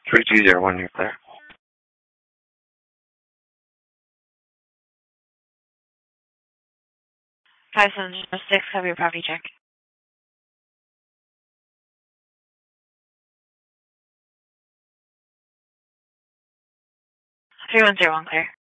3201, you're clear. 5706, cover your property check. 3101, clear.